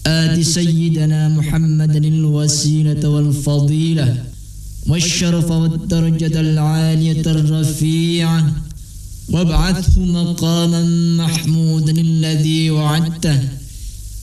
آت سيدنا محمد الوسيلة والفضيلة والشرف والدرجة العالية الرفيعة وابعثه مقاما محمودا الذي وعدته